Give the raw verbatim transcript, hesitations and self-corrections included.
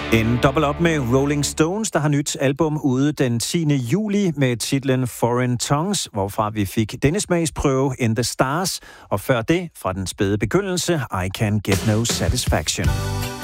En dobbelt op med Rolling Stones, der har nyt album ude den tiende juli med titlen Foreign Tongues, hvorfra vi fik denne smagsprøve In the Stars, og før det fra den spæde begyndelse I Can Get No Satisfaction.